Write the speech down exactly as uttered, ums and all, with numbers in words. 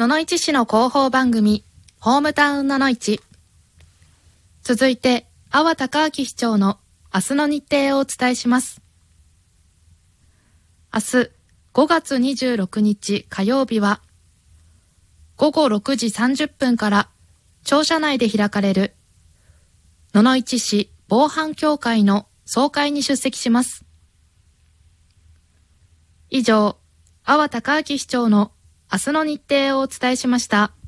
野々市市の広報番組、ホームタウン野々市。続いて、阿波隆明市長の明日の日程をお伝えします。明日、ごがつにじゅうろくにち火曜日は、ごごろくじさんじゅっぷんから庁舎内で開かれる野々市市防犯協会の総会に出席します。以上、阿波隆明市長の明日の日程をお伝えしました。